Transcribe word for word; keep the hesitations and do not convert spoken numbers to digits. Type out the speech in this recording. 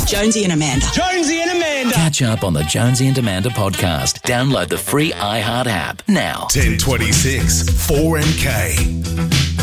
Jonesy and Amanda. Jonesy and Amanda. Catch up on the Jonesy and Amanda podcast. Download the free iHeart app now. ten twenty-six, four M K.